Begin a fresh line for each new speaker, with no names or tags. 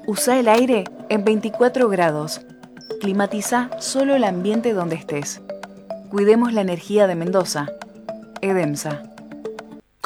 Usa el aire en 24 grados. Climatiza solo el ambiente donde estés. Cuidemos la energía de Mendoza. EDEMSA.